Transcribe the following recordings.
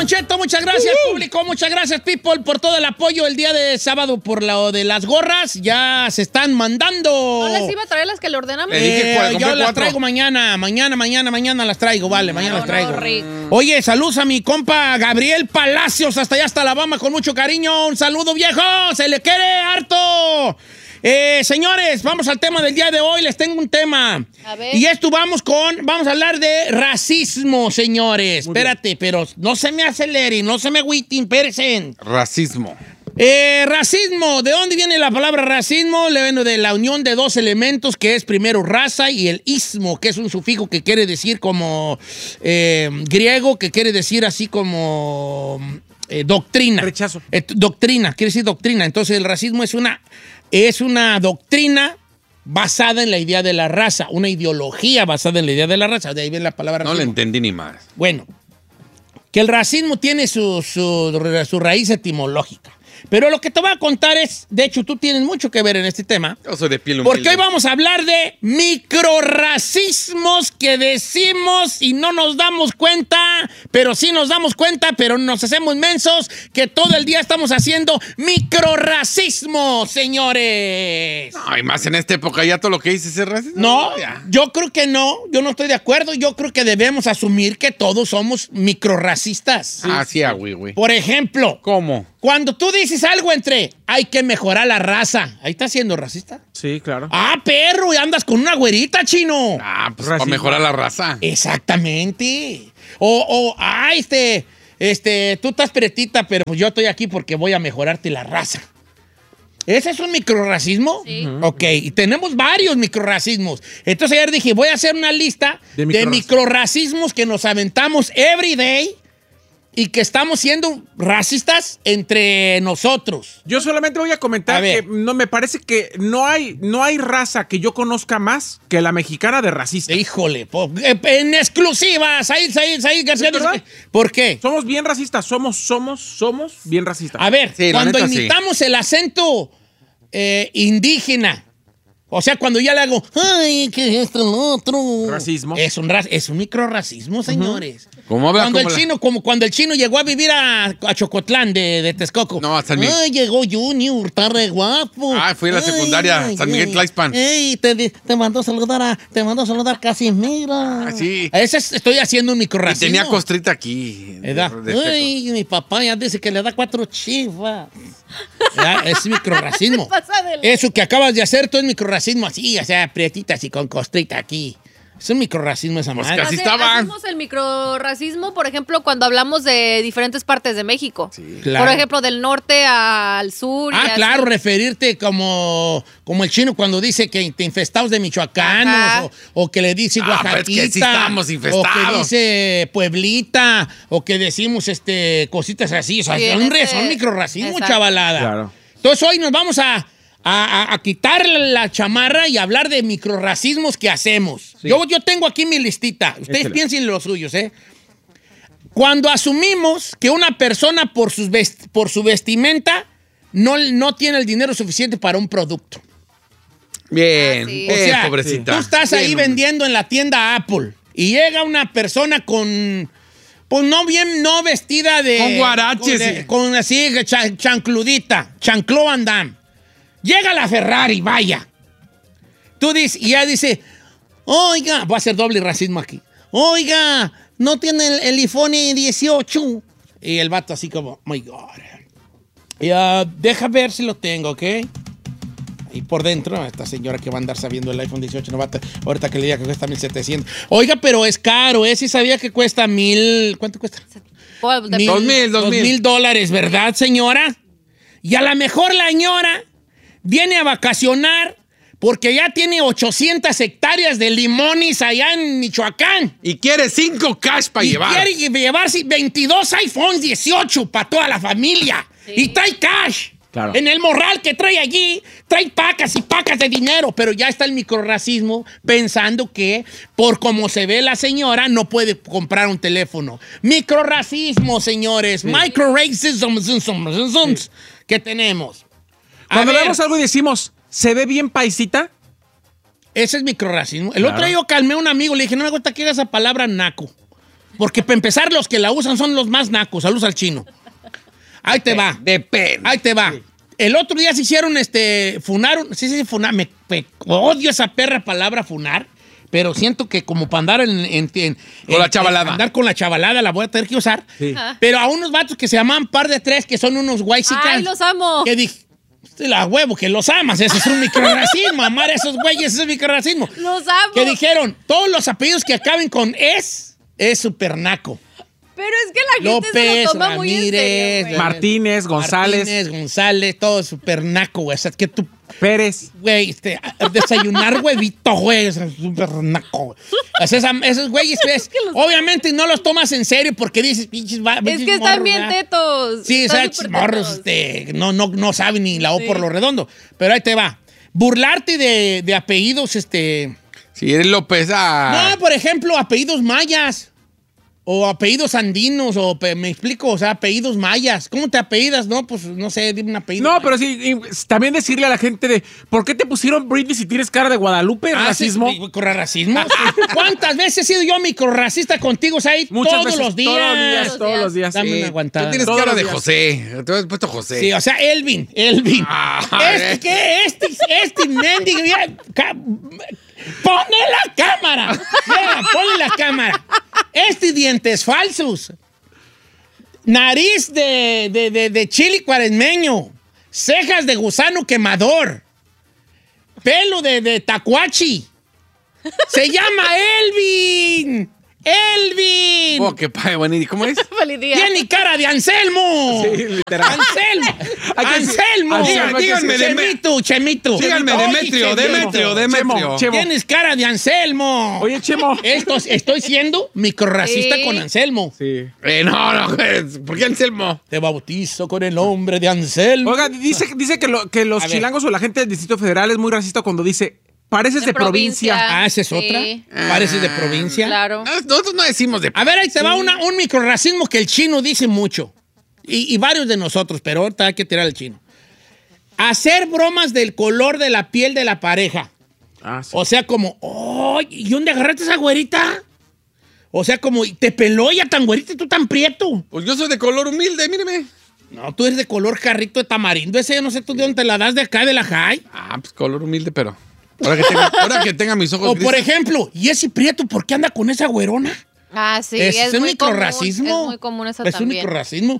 Don Cheto, muchas gracias, público, muchas gracias, people, por todo el apoyo el día de sábado por lo de las gorras. Ya se están mandando. ¿No les iba a traer las que le ordenamos? Yo las traigo mañana las traigo, vale, mañana las traigo. Oye, saludos a mi compa Gabriel Palacios, hasta allá, hasta Alabama, con mucho cariño. Un saludo, viejo, se le quiere harto. Señores, vamos al tema del día de hoy. Les tengo un tema. A ver. Y esto vamos a hablar de racismo, señores. Espérate, pero no se me aceleren, no se me agüiten, espérense. Racismo. Racismo, ¿de dónde viene la palabra racismo? Le viene de la unión de dos elementos, que es primero raza y el ismo, que es un sufijo que quiere decir como griego, que quiere decir así como doctrina. Rechazo. Doctrina, quiere decir doctrina. Entonces el racismo es una doctrina basada en la idea de la raza, una ideología basada en la idea de la raza. De ahí viene la palabra racismo. No le entendí ni más. Bueno, que el racismo tiene su raíz etimológica. Pero lo que te voy a contar es, de hecho, tú tienes mucho que ver en este tema. Yo soy de piel humilde. Porque hoy vamos a hablar de microrracismos que decimos y no nos damos cuenta, pero sí nos damos cuenta, pero nos hacemos mensos, que todo el día estamos haciendo microrracismo, señores. No, y más en esta época ya todo lo que dices es racismo. No, ya. yo creo que no, yo no estoy de acuerdo. Yo creo que debemos asumir que todos somos microrracistas. Sí, güey. Por ejemplo, ¿Cómo? cuando tú dices algo entre hay que mejorar la raza, ¿ahí estás siendo racista? Sí, claro. Ah, perro, y andas con una güerita, chino. Ah, pues Racismo. para mejorar la raza. Exactamente. Tú estás pretita, pero pues yo estoy aquí porque voy a mejorarte la raza. ¿Ese es un microrracismo? Sí. Ok, y tenemos varios microrracismos. Entonces ayer dije, voy a hacer una lista de microrracismos que nos aventamos every day y que estamos siendo racistas entre nosotros. Yo solamente voy a comentar que no me parece que no hay raza que yo conozca más que la mexicana de racista. Híjole, en exclusiva, Said García. ¿Verdad? ¿Por qué? Somos bien racistas, somos bien racistas. A ver, Sí, la cuando neta, sí. imitamos el acento indígena, o sea, cuando ya le hago, ay, ¿qué es esto, lo otro? Racismo. Es un microrracismo, señores. ¿Cómo habla? Cuando el chino llegó a vivir a Chocotlán de Texcoco. No, a San Miguel. Ay, llegó Junior, está re guapo. Ah, fui a la secundaria, San Miguel Tlaxpan. Ey, te mandó a saludar Casimiro. Ah, sí. Estoy haciendo un Y microrracismo. tenía costrita aquí. ¿Verdad? Ay, mi papá ya dice que le da 4 chivas. Es microrracismo. Eso que acabas de hacer, tú es microrracismo así, o sea, prietita así con costrita aquí. Es un microrracismo esa madre. Así estaba. Hacemos el microrracismo, por ejemplo, cuando hablamos de diferentes partes de México. Sí. Claro. Por ejemplo, del norte al sur. y así. Claro, referirte como el chino cuando dice que te infestados de michoacanos, o que le dice pero oaxaquita, es que sí estamos infestados. o que dice pueblita, o que decimos cositas así. O sea, Sí, son microrracismo, exacto. chavalada. Claro. Entonces hoy nos vamos a quitar la chamarra y hablar de microrracismos que hacemos. Sí. Yo tengo aquí mi listita. Ustedes Échale. piensen en los suyos, ¿eh? Cuando asumimos que una persona por su vestimenta no tiene el dinero suficiente para un producto. Bien. Sí. O sea, pobrecita. tú estás ahí Bien. vendiendo en la tienda Apple y llega una persona con... Pues no vestida de... Con guaraches. Con así, chancludita, chancló andam. Llega la Ferrari, vaya. Tú dices, y ya dice, oiga, voy a hacer doble racismo aquí. Oiga, no tiene el iPhone 18. Y el vato así como, my God. Y, deja ver si lo tengo, ¿ok? Y por dentro, esta señora que va a andar sabiendo el iPhone 18 no va a ahorita que le diga que cuesta 1,700. Oiga, pero es caro, ¿eh? Sí sabía que cuesta 1,000... ¿Cuánto cuesta? $2,000, ¿verdad, señora? Y a lo mejor la señora viene a vacacionar porque ya tiene 800 hectáreas de limones allá en Michoacán. Y quiere 5 cash para Y llevar. quiere llevarse 22 iPhones 18 para toda la familia. Sí. Y trae cash. Claro. En el morral que trae allí, trae pacas y pacas de dinero. Pero ya está el microrracismo pensando que por cómo se ve la señora no puede comprar un teléfono. Microrracismo, señores. Sí. Microracism. ¿Qué tenemos? Cuando ver, vemos algo y decimos, ¿se ve bien paisita? ese es microrracismo. El Claro. otro día yo calmé a un amigo, le dije, no me gusta que diga esa palabra naco. Porque para empezar, los que la usan son los más nacos. Saludos al chino. Ahí te va. Depende. Ahí te va. Sí. El otro día se hicieron, funaron. Sí, funar. Me odio esa perra palabra funar. Pero siento que como para andar con la chavalada. Andar con la chavalada la voy a tener que usar. Sí. Pero a unos vatos que se llaman Par de Tres, que son unos guaysicas. ¡Ay, los amo! Que dije, la huevo, que los amas. Ese es un microrracismo. Amar a esos güeyes, ese es microrracismo. ¡Los amo! Que dijeron, todos los apellidos que acaben con es super naco. Pero es que la gente López, se lo toma Ramírez, muy en serio, Martínez, González, todo súper naco, güey. O sea, que tú, Pérez. güey, desayunar huevito, güey, es súper naco, güey. O sea, esos güeyes, pues, obviamente no los tomas en serio porque dices, pinches Es que están bien tetos. Sí, o sea, morros, no saben ni la O por lo redondo. Pero ahí te va. Burlarte de apellidos, Si eres López, No, por ejemplo, apellidos mayas. O apellidos andinos, me explico, o sea, apellidos mayas. ¿Cómo te apellidas? No, pues, no sé, dime un apellido. No, pero sí, también decirle a la gente de, ¿por qué te pusieron Britney si tienes cara de Guadalupe? ¿Racismo? ¿Microrracismo? ¿Cuántas veces he sido yo microrracista contigo, Said? Todos los días. Todos los días. Dame una aguantada. Tú tienes cara de José. Te has puesto José. Sí, o sea, Elvin. Este mendigo, mira, ¡ponle la cámara! Mira, ponle la cámara. Dientes falsos. Nariz de chili cuaresmeño. Cejas de gusano quemador. Pelo de tacuachi. Se llama Elvin. ¡Elvin! Oh, qué padre, Juanini. ¿Cómo es? ¡Feliz día! ¡Tiene cara de Anselmo! Sí, literal. ¡Anselmo! Díganme Chemito. Díganme Demetrio. Chemo. Tienes cara de Anselmo. Oye, Chemo. Estoy siendo microrracista con Anselmo. Sí. No, ¿por qué Anselmo? Te bautizo con el nombre de Anselmo. Oiga, dice que los chilangos o la gente del Distrito Federal es muy racista cuando dice, pareces de provincia. Ah, ¿esa es otra? ¿Pareces de provincia? Claro. Nosotros no decimos de... A ver, ahí te va un microrracismo que el chino dice mucho. Y varios de nosotros, pero ahorita hay que tirar al chino. Hacer bromas del color de la piel de la pareja. Ah, sí. O sea, como, ¿y dónde agarraste esa güerita? O sea, como, ¿te peló ya tan güerita y tú tan prieto? Pues yo soy de color humilde, míreme. No, tú eres de color jarrito de tamarindo. Ese yo no sé tú de dónde te la das, de acá, de la high. Ah, pues color humilde, pero... Ahora que tenga mis ojos O grises. por ejemplo, ¿y ese prieto por qué anda con esa güerona? Ah, sí, Es un muy microrracismo. común. Es muy común esa Es un también. microrracismo.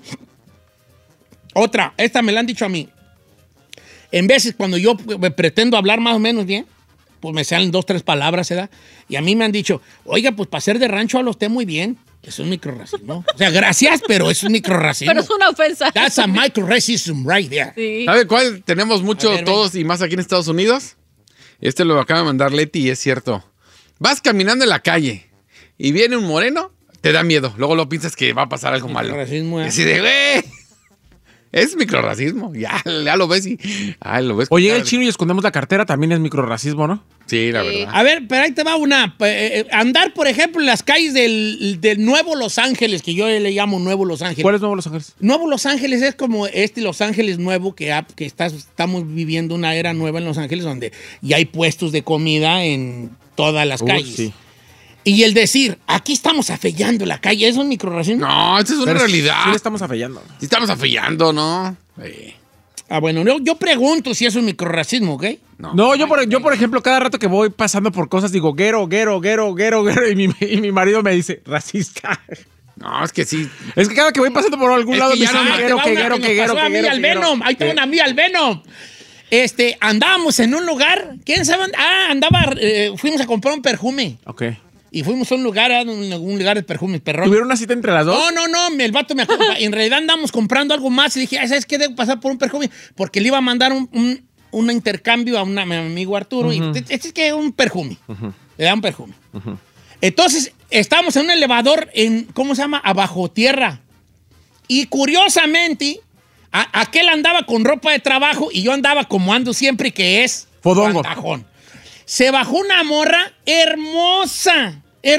Otra, esta me la han dicho a mí. En veces cuando yo pretendo hablar más o menos bien, pues me salen 2, 3 palabras, ¿verdad? Y a mí me han dicho, oiga, pues para ser de rancho habla usted muy bien. Es un microrracismo. O sea, gracias, pero es un microrracismo. Pero es una ofensa. That's a microracism right there. Sí. ¿Sabe cuál tenemos mucho A ver, todos y más aquí en Estados Unidos? Lo acaba de mandar Leti y es cierto. Vas caminando en la calle y viene un moreno, te da miedo. Luego lo piensas que va a pasar algo malo. Microrracismo, Y así de, güey. Es microrracismo. Ya lo ves y... lo ves. O llega el chino y escondemos la cartera, también es microrracismo, ¿no? Sí, la Sí. verdad. A ver, pero ahí te va una. Andar, por ejemplo, en las calles del Nuevo Los Ángeles, que yo le llamo Nuevo Los Ángeles. ¿Cuál es Nuevo Los Ángeles? Nuevo Los Ángeles es como Los Ángeles nuevo estamos viviendo una era nueva en Los Ángeles donde ya hay puestos de comida en todas las calles. Sí. Y el decir, aquí estamos afellando la calle, ¿es un microrracismo? No, esa es una Pero realidad. Sí le estamos afellando. Sí estamos afillando, ¿no? Sí. Ah, bueno, yo pregunto si es un microrracismo, ¿ok? No, yo por ejemplo, cada rato que voy pasando por cosas digo, guero, y mi marido me dice, racista. No, es que sí. Es que cada que voy pasando por algún Es lado que me ya dicen, no me- guero. Al Venom, ahí tengo una mía al Venom. Andábamos en un lugar, ¿quién sabe? Fuimos a comprar un perfume. Ok. Y fuimos a un lugar de perfumes, perrón. ¿Tuvieron una cita entre las dos? No, el vato me acompañó. En realidad andamos comprando algo más y dije, ¿sabes qué? Debo pasar por un perfume. Porque le iba a mandar un intercambio a mi amigo Arturo. Y este es que un perfume. Le da un perfume. Entonces, estábamos en un elevador ¿cómo se llama? Abajo tierra. Y curiosamente, aquel andaba con ropa de trabajo y yo andaba como ando siempre, que es Fodongo. pantajón. Se bajó una morra hermosa.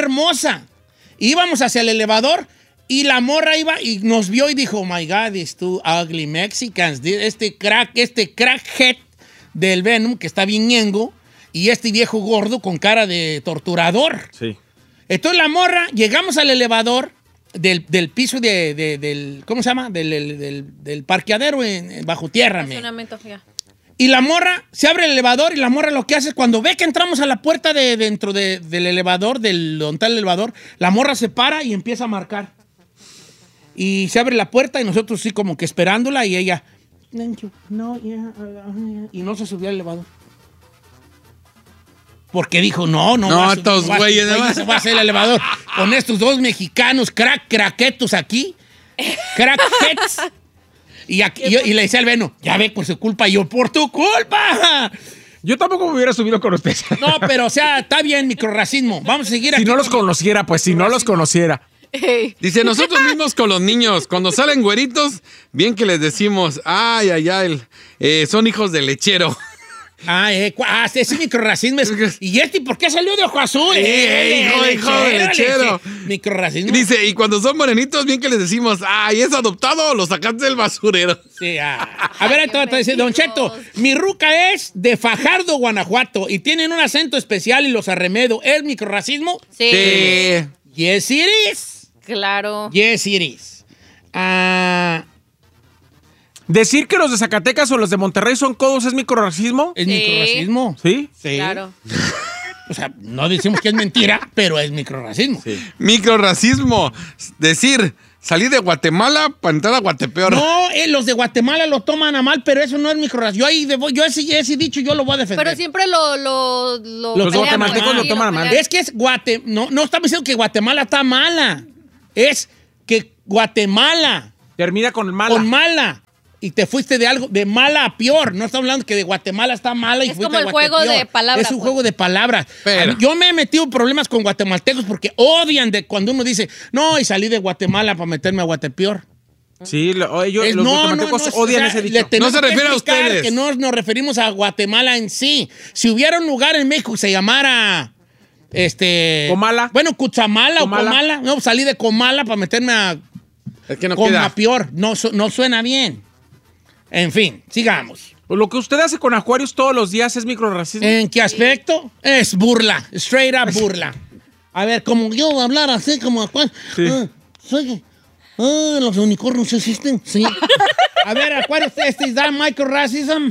Íbamos hacia el elevador y la morra iba y nos vio y dijo, oh my God, these two ugly Mexicans. Este crackhead del Venom, que está bien ñengo, y este viejo gordo con cara de torturador. Sí. Entonces la morra, llegamos al elevador del piso del ¿cómo se llama? Del parqueadero bajo tierra, Estacionamiento, ya. Y la morra, se abre el elevador y la morra lo que hace es cuando ve que entramos a la puerta dentro del elevador, donde está el elevador, la morra se para y empieza a marcar. Y se abre la puerta y nosotros sí como que esperándola y ella, thank you, no, yeah, y no se subió al elevador. Porque dijo, no estos güeyes se va a hacer el elevador con estos dos mexicanos craquetos aquí. Crackheads. Y le decía al Beno, ya ve, por su culpa, yo por tu culpa. Yo tampoco me hubiera subido con ustedes. No, pero o sea, está bien, microrracismo. Vamos a seguir aquí. Si no los conociera, pues, si no los conociera. Dice, nosotros mismos con los niños, cuando salen güeritos, bien que les decimos, ay, son hijos de lechero. Ese microrracismo es... ¿Y por qué salió de ojo azul? Hijo de lechero. Microrracismo. Dice, y cuando son morenitos, bien que les decimos, ay, ¿es adoptado o lo sacaste del basurero? Sí, A ver, entonces dice, Don Cheto, mi ruca es de Fajardo, Guanajuato, y tienen un acento especial y los arremedo. ¿Es microrracismo? Sí. Yes, it is. Claro. Yes, it is. ¿Decir que los de Zacatecas o los de Monterrey son codos es microrracismo? ¿Es microrracismo? ¿Sí? Sí. Claro. O sea, no decimos que es mentira, pero es microrracismo. Sí. Microrracismo. Decir, salí de Guatemala para entrar a Guatepeor. No, los de Guatemala lo toman a mal, pero eso no es microrracismo. Yo ese dicho yo lo voy a defender. Pero siempre los guatemaltecos lo toman a mal. Es que no estamos diciendo que Guatemala está mala. Es que Guatemala termina con mala. Con mala. Y te fuiste de mala a peor. No estamos hablando que de Guatemala está mala y es fuiste como a el juego Guatepeor. de palabras. Es un juego de palabras. Pero... Yo me he metido en problemas con guatemaltecos porque odian cuando uno dice, no, y salí de Guatemala para meterme a Guatepeor. Sí, los guatemaltecos odian ese dicho. No se refiere a ustedes. Que no nos referimos a Guatemala en sí. Si hubiera un lugar en México que se llamara... Comala. Bueno, Cuchamala o Comala. No, salí de Comala para meterme a... Es que no queda. Peor. No suena bien. En fin, sigamos. Lo que usted hace con Acuarios todos los días es microrracismo. ¿En qué aspecto? Es burla. Straight up burla. A ver, como yo hablar así como Acuarios. Sí. Los unicornios existen. Sí. A ver, Acuarios, ¿is that microracism?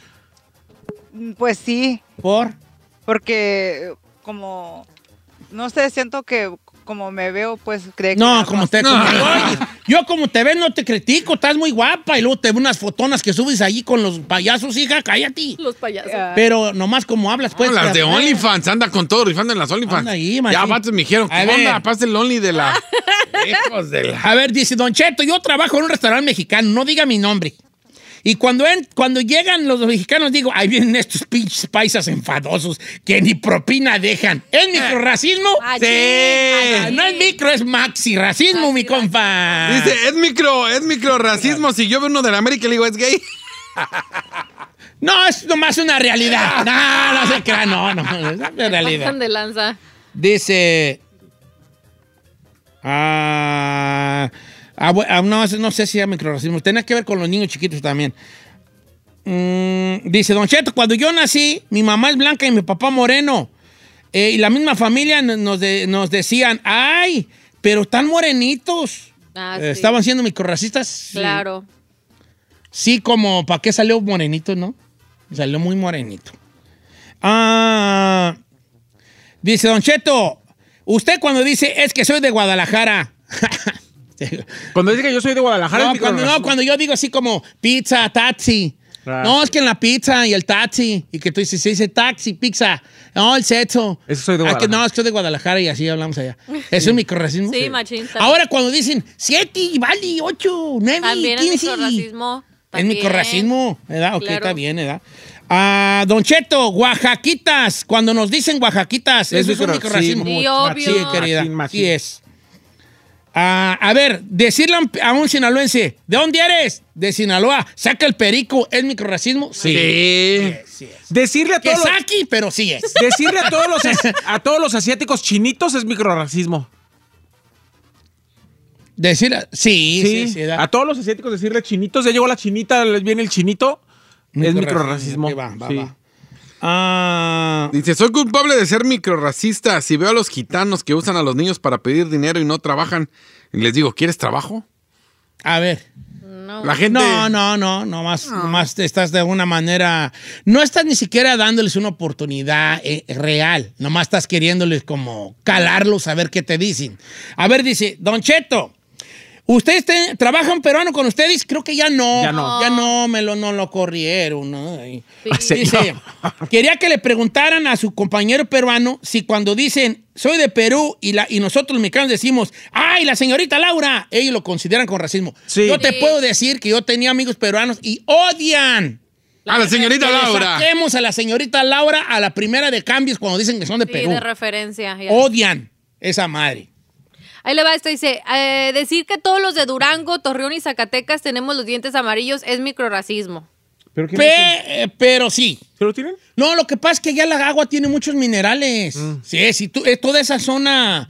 Pues sí. ¿Por? Porque como... No sé, siento que... Como me veo, pues, cree que... No, como te... Yo como te ves no te critico, estás muy guapa. Y luego te veo unas fotonas que subes allí con los payasos, hija, cállate. Los payasos. Pero nomás como hablas, pues... las de OnlyFans, anda con todo, rifando en las OnlyFans. Anda ahí, ya, vatos me dijeron, ¿qué onda? Pasa el Only de la... Hijos de la... A ver, dice, Don Cheto, yo trabajo en un restaurante mexicano, no diga mi nombre. Y cuando llegan los mexicanos, digo, ahí vienen estos pinches paisas enfadosos que ni propina dejan. ¿Es microrracismo? Sí. No es micro, es maxi racismo, mi compa. Dice, es microrracismo. Si yo veo uno de la América y le digo, ¿es gay? No, es nomás una realidad. No se crea, no, es una realidad. Pasan de lanza. Dice... no sé si es microrracismo. Tiene que ver con los niños chiquitos también. Dice, Don Cheto, cuando yo nací, mi mamá es blanca y mi papá moreno. Y la misma familia nos decían, ¡ay! Pero están morenitos. Sí. ¿Estaban siendo microrracistas? Claro. Sí, como, ¿para qué salió morenito, no? Salió muy morenito. Dice, Don Cheto, usted cuando dice, es que soy de Guadalajara... Cuando dice que yo soy de Guadalajara... Cuando yo digo así como pizza, taxi. No, es que en la pizza y el taxi. Y que tú dices, se dice taxi, pizza. No, el sexo. Eso soy de Guadalajara. No, es que soy de Guadalajara y así hablamos allá. ¿Es un microrracismo? Sí, machín. Ahora cuando dicen 7, vale, 8, 9, también 15. Es microrracismo. Es microrracismo, ¿verdad? Ok, claro. está bien, ¿verdad? Don Cheto, oaxaquitas. Cuando nos dicen oaxaquitas, eso es un microrracismo. Sí, obvio. Sí, querida. Sí es. A ver, decirle a un sinaloense, ¿de dónde eres? De Sinaloa. ¿Saca el perico? ¿Es microrracismo? Sí. Decirle a todos que saqui, pero sí es. Decirle a todos los asiáticos chinitos es microrracismo. Decirle, sí. A todos los asiáticos decirle chinitos, ya llegó la chinita, les viene el chinito, es microrracismo. Va. Dice, soy culpable de ser microrracista. Si veo a los gitanos que usan a los niños para pedir dinero y no trabajan, y les digo, ¿quieres trabajo? A ver. No. La gente... No, más estás de alguna manera, no estás ni siquiera dándoles una oportunidad real, nomás estás queriéndoles como calarlos a ver qué te dicen. A ver, dice, Don Cheto, ¿ustedes trabajan peruano con ustedes? Creo que ya no. Ya no, no lo corrieron. ¿No? Sí. Dice, quería que le preguntaran a su compañero peruano si cuando dicen, soy de Perú, y nosotros los mexicanos decimos, ¡ay, la señorita Laura! Ellos lo consideran con racismo. Sí. Yo te puedo decir que yo tenía amigos peruanos y odian A la señorita que le Laura. saquemos a la señorita Laura a la primera de cambios cuando dicen que son de Sí, Perú. de referencia. Ya. Odian esa madre. Ahí le va esto, dice, decir que todos los de Durango, Torreón y Zacatecas tenemos los dientes amarillos es microrracismo. ¿Pero qué Pero sí. ¿Se lo tienen? No, lo que pasa es que ya la agua tiene muchos minerales. Sí, toda esa zona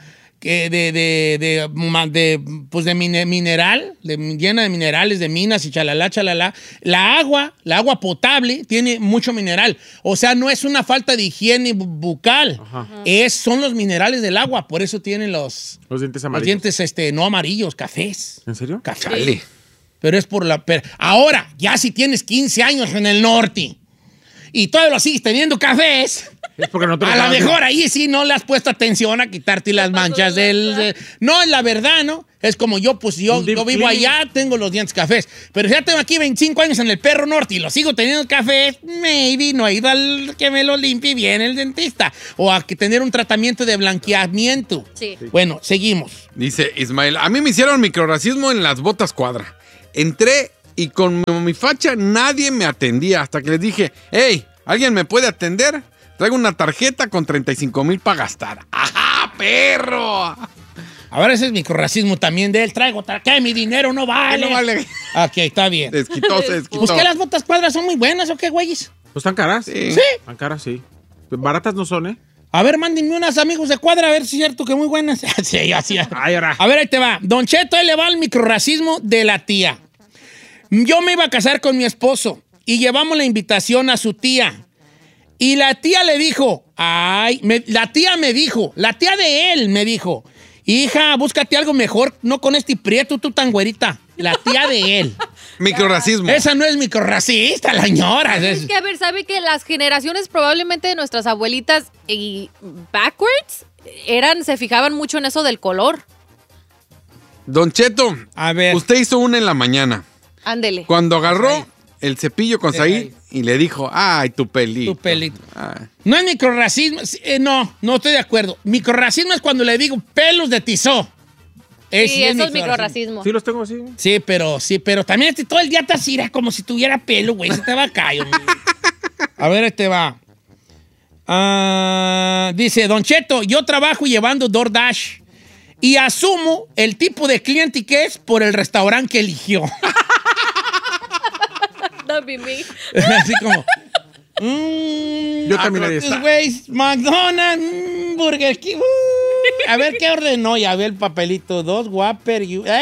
mineral, llena de minerales, de minas y chalala. La agua potable tiene mucho mineral. O sea, no es una falta de higiene bucal. Son los minerales del agua. Por eso tienen los dientes amarillos. Los dientes no amarillos, cafés. ¿En serio? Café. Chale. Pero es por ahora, ya si tienes 15 años en el norte y todavía lo sigues teniendo cafés, Es porque no te lo a lo acabas de- mejor ahí sí no le has puesto atención a quitarte las manchas No, es la verdad, ¿no? Es como yo Un deep vivo cleaning. allá, tengo los dientes cafés. Pero ya tengo aquí 25 años en el Perro Norte y lo sigo teniendo cafés, maybe no he ido al que me lo limpie bien el dentista. O a que tener un tratamiento de blanqueamiento. Sí. Bueno, seguimos. Dice Ismael, a mí me hicieron microrracismo en las botas cuadra. Entré y con mi facha nadie me atendía hasta que les dije, hey, ¿alguien me puede atender? Traigo una tarjeta con 35,000 para gastar. ¡Ajá, perro! Ahora ese es microrracismo también de él. ¿Qué? Mi dinero no vale. No vale. Ok, está bien. Se desquitó. Pues que las botas cuadras son muy buenas, ¿o qué, güeyes? Pues están caras. Sí. Sí. Están caras, sí. Baratas no son, ¿eh? A ver, mándenme unas amigos de cuadra, a ver si es cierto que muy buenas. Sí, así. Ay, ahora. A ver, ahí te va. Don Cheto, ahí le va el microrracismo de la tía. Yo me iba a casar con mi esposo y llevamos la invitación a su tía. Y la tía le dijo, la tía de él me dijo, hija, búscate algo mejor, no con este prieto, tú tan güerita. La tía de él. Microrracismo. Esa no es microrracista, la señora. Es que, a ver, ¿sabe que las generaciones probablemente de nuestras abuelitas y backwards se fijaban mucho en eso del color? Don Cheto, A ver. usted hizo una en la mañana. Ándele. Cuando agarró el cepillo con Said. Said y le dijo, ay, tu pelito. Tu pelito. Ay. No es microrracismo. No estoy de acuerdo. Microrracismo es cuando le digo pelos de tizó. Sí, eso es microrracismo. Sí, los tengo así. Sí, pero también todo el día te asira como si tuviera pelo, güey. Se te va a caer. A ver, este va. Dice, Don Cheto, yo trabajo llevando DoorDash y asumo el tipo de cliente que es por el restaurante que eligió. Don't be me. Así como... Yo también haría esta. Güeyes, McDonald's, Burger King. A ver qué ordenó. Ya ve el papelito. 2 Whopper.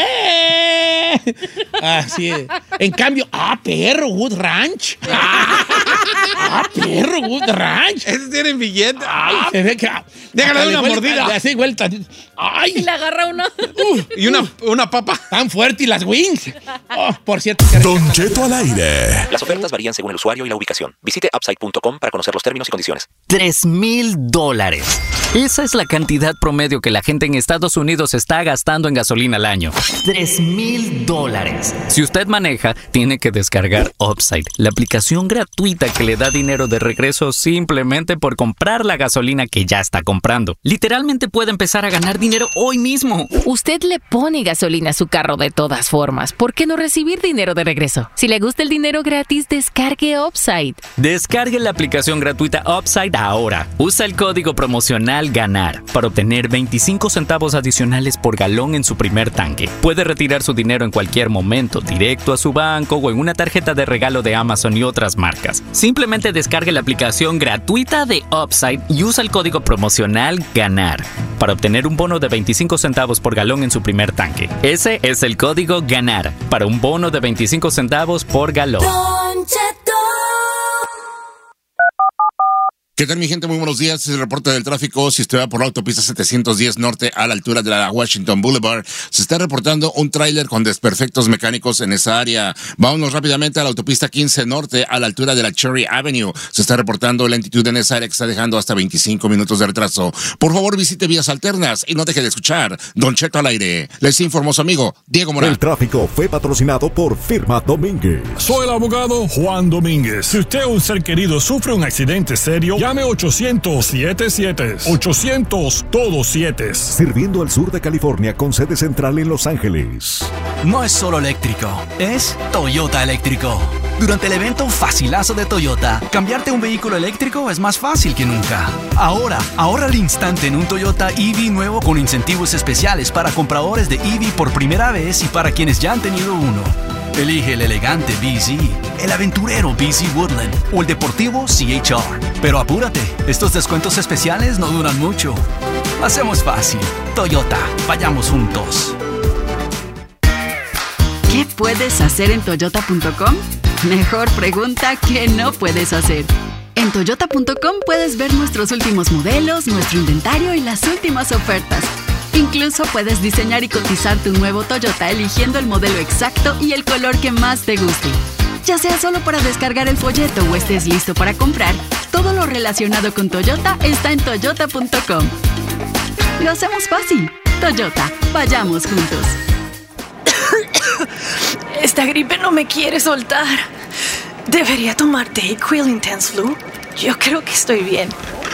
Así es. En cambio, perro, Good Ranch. Perro, Good Ranch. Esos tienen billete. Se ve que... Déjale hasta una le huele- mordida. Así vuelta. Y Ay, le agarra una. Y una papa. tan fuerte y las wings. Oh, por cierto. Que Don Cheto al aire. Las ofertas varían según el usuario y la ubicación. Visite upside.com para conocer los términos y condiciones. $3,000. Esa es la cantidad promedio que la gente en Estados Unidos está gastando en gasolina al año. $3,000. Si usted maneja, tiene que descargar Upside, la aplicación gratuita que le da dinero de regreso simplemente por comprar la gasolina que ya está comprando. Literalmente puede empezar a ganar dinero hoy mismo. Usted le pone gasolina a su carro de todas formas. ¿Por qué no recibir dinero de regreso? Si le gusta el dinero gratis, descargue Upside. Descargue la aplicación gratuita Upside ahora. Usa el código promocional GANAR para obtener 25 centavos adicionales por galón en su primer tanque. Puede retirar su dinero en cualquier momento, directo a su banco o en una tarjeta de regalo de Amazon y otras marcas. Simplemente descargue la aplicación gratuita de Upside y usa el código promocional GANAR para obtener un bono de 25 centavos por galón en su primer tanque. Ese es el código GANAR para un bono de 25 centavos por galón. ¿Qué tal, mi gente? Muy buenos días. Es el reporte del tráfico. Si usted va por la autopista 710 Norte a la altura de la Washington Boulevard, se está reportando un tráiler con desperfectos mecánicos en esa área. Vámonos rápidamente a la autopista 15 Norte a la altura de la Cherry Avenue. Se está reportando lentitud en esa área que está dejando hasta 25 minutos de retraso. Por favor, visite vías alternas y no deje de escuchar Don Cheto al aire. Les informó su amigo Diego Morán. El tráfico fue patrocinado por Firma Domínguez. Soy el abogado Juan Domínguez. Si usted o un ser querido sufre un accidente serio, llame 800-77. 800 todos 7. Sirviendo al sur de California con sede central en Los Ángeles. No es solo eléctrico, es Toyota eléctrico. Durante el evento Facilazo de Toyota, cambiarte un vehículo eléctrico es más fácil que nunca. Ahora, ahorra al instante en un Toyota EV nuevo con incentivos especiales para compradores de EV por primera vez y para quienes ya han tenido uno. Elige el elegante BZ, el aventurero BZ Woodland o el deportivo CHR. Pero apúrate, estos descuentos especiales no duran mucho. Hacemos fácil. Toyota, vayamos juntos. ¿Qué puedes hacer en Toyota.com? Mejor pregunta ¿qué no puedes hacer? En Toyota.com puedes ver nuestros últimos modelos, nuestro inventario y las últimas ofertas. Incluso puedes diseñar y cotizar tu nuevo Toyota eligiendo el modelo exacto y el color que más te guste. Ya sea solo para descargar el folleto o estés listo para comprar, todo lo relacionado con Toyota está en Toyota.com. Lo hacemos fácil. Toyota, vayamos juntos. Esta gripe no me quiere soltar. ¿Debería tomar DayQuil Intense Flu? Yo creo que estoy bien.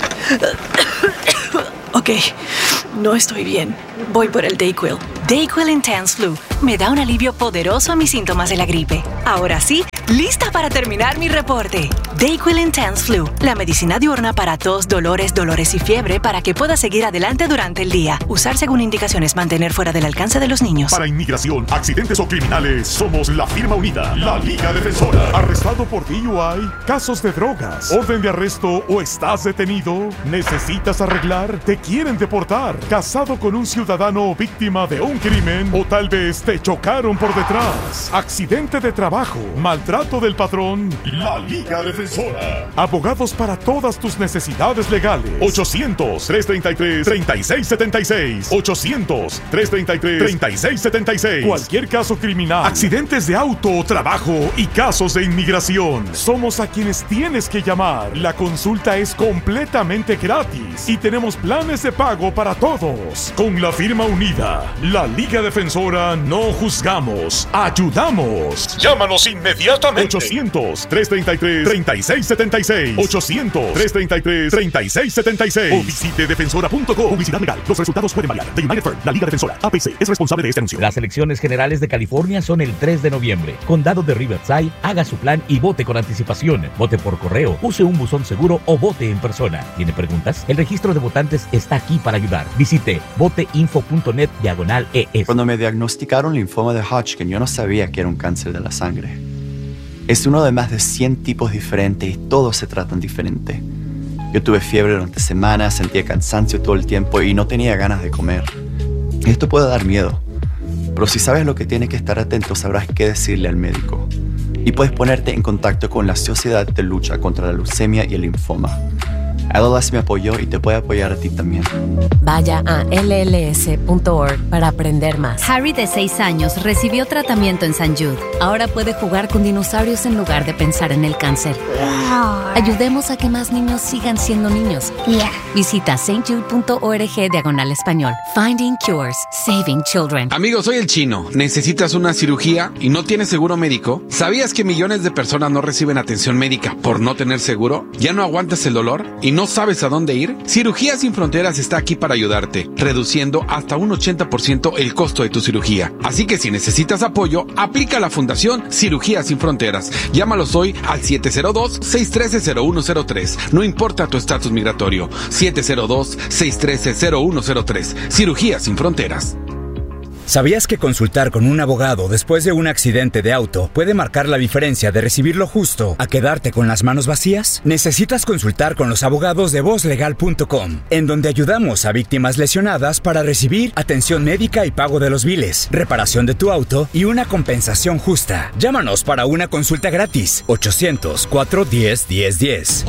Ok, no estoy bien. Voy por el DayQuil. DayQuil Intense Flu me da un alivio poderoso a mis síntomas de la gripe. Ahora sí, lista para terminar mi reporte. DayQuil Intense Flu, la medicina diurna para tos, dolores y fiebre para que puedas seguir adelante durante el día. Usar según indicaciones, mantener fuera del alcance de los niños. Para inmigración, accidentes o criminales, somos la firma unida, la Liga Defensora. ¿Arrestado por DUI? ¿Casos de drogas? ¿Orden de arresto o estás detenido? ¿Necesitas arreglar? ¿Te quieren deportar? ¿Casado con un ciudadano víctima de un crimen? ¿O tal vez te chocaron por detrás? ¿Accidente de trabajo? ¿Maltrato del patrón? La Liga Defensora. Abogados para todas tus necesidades legales. 800-333-3676. 800-333-3676. Cualquier caso criminal, accidentes de auto, trabajo y casos de inmigración. Somos a quienes tienes que llamar. La consulta es completamente gratis y tenemos planes de pago para todos. Con la firma unida, la Liga Defensora, no juzgamos, ayudamos. Llámanos inmediatamente. 800-333-3676. 800-333-3676. O visite defensora.com. Publicidad legal. Los resultados pueden variar. The United Firm, la Liga Defensora, APC, es responsable de este anuncio. Las elecciones generales de California son el 3 de noviembre. Condado de Riverside, haga su plan y vote con anticipación. Vote por correo, use un buzón seguro o vote en persona. ¿Tiene preguntas? El registro de votantes está aquí para ayudar. Visite voteinfo.net/ES. Cuando me diagnosticaron linfoma de Hodgkin, yo no sabía que era un cáncer de la sangre. Es uno de más de 100 tipos diferentes y todos se tratan diferente. Yo tuve fiebre durante semanas, sentía cansancio todo el tiempo y no tenía ganas de comer. Esto puede dar miedo, pero si sabes lo que tienes que estar atento, sabrás qué decirle al médico. Y puedes ponerte en contacto con la Sociedad de Lucha contra la Leucemia y el Linfoma. LLS me apoyó y te puede apoyar a ti también. Vaya a lls.org para aprender más. Harry, de 6 años, recibió tratamiento en St. Jude. Ahora puede jugar con dinosaurios en lugar de pensar en el cáncer. Ayudemos a que más niños sigan siendo niños. Visita stjude.org/español. Finding Cures, Saving Children. Amigo, soy el Chino. ¿Necesitas una cirugía y no tienes seguro médico? ¿Sabías que millones de personas no reciben atención médica por no tener seguro? ¿Ya no aguantas el dolor y no sabes a dónde ir? Cirugías Sin Fronteras está aquí para ayudarte, reduciendo hasta un 80% el costo de tu cirugía. Así que si necesitas apoyo, aplica a la Fundación Cirugías Sin Fronteras. Llámalos hoy al 702-613-0103. No importa tu estatus migratorio. 702-613-0103. Cirugías Sin Fronteras. ¿Sabías que consultar con un abogado después de un accidente de auto puede marcar la diferencia de recibir lo justo a quedarte con las manos vacías? Necesitas consultar con los abogados de vozlegal.com, en donde ayudamos a víctimas lesionadas para recibir atención médica y pago de los biles, reparación de tu auto y una compensación justa. Llámanos para una consulta gratis. 800-410-1010.